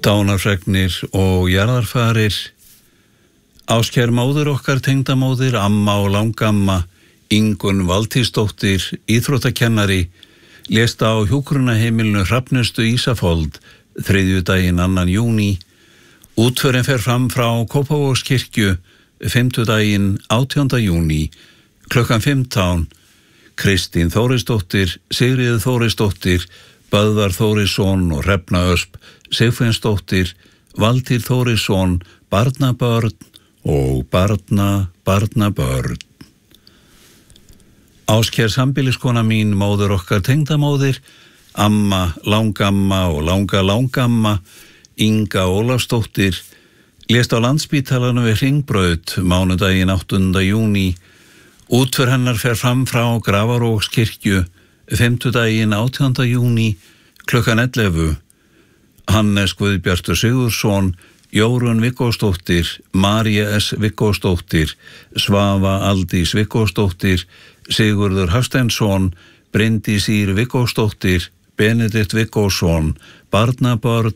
Dánarfregnir og jarðarfarir. Ástkær móðir okkar, tengdamóðir, amma og langamma, Ingunn Valtýsdóttir, íþróttakennari, lést á hjúkrunarheimilinu Hrafnistu Ísafold, þriðjudaginn 2. júní. Útförin fer fram frá Kópavogskirkju, fimmtudaginn 18. júní, klukkan 15. Kristín Þórisdóttir, Sigríður Þórisdóttir, Böðvar Þórisson og Hrefna Ösp Sigfinnsdóttir, Valtýr Þórisson, barnabörn og barnabörn. Ástkær sambýliskona mín, móðir okkar, tengdamóðir, amma, langamma og langamma, Inga Ólafsdóttir, lést á Landspítalanum við Hringbraut mánudaginn 8. júní. Útför hennar fer fram frá Grafarvogskirkju, fimmtudaginn 18. júní, klukkan 11. Hannes Guðbjartur Sigurðsson, Jórunn Viggósdóttir, María S. Viggósdóttir, Svava Aldís Viggósdóttir, Sigurður Hafsteinsson, Bryndís Ýr Viggósdóttir, Benedikt Viggósson, barnabörn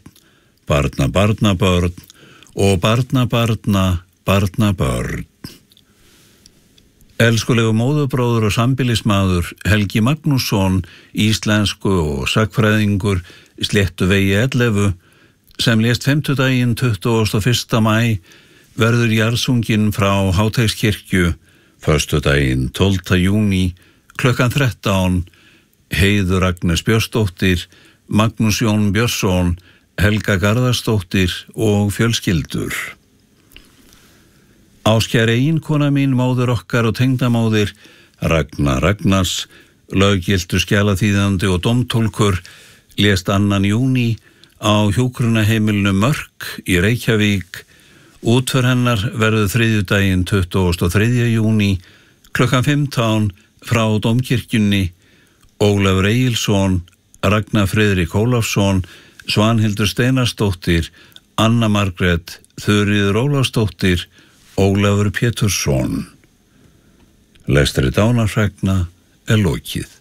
og barnabörn. Elskulegu móðurbróður og sambýlismaður Helgi Magnússon, íslensku og sagnfræðingur, Sléttuvegi 11, sem lést fimmtudaginn 21. maí, verður jarðsunginn frá Háteigskirkju, föstudaginn 12. júní, klukkan 13. Heiður Agnes Björnsdóttir, Magnús Jón Björnsson, Helga Garðarsdóttir og fjölskyldur. Ástkær eiginkona mín, móðir okkar og tengdamóðir, Ragna Ragnars, löggiltur skjalaþýðandi og dómtólkur, lést 2. júní á hjúkrunarheimilinu Mörk í Reykjavík. Útför hennar verður þriðjudaginn 23. júní, klukkan 15 frá Dómkirkjunni. Ólafur Egilsson, Ragnar Friðrik Ólafsson, Svanhildur Steinarsdóttir, Anna Margrét, Þuríður Ólafsdóttir, Ólafur Pétursson. Lestri dánarfregna lokið.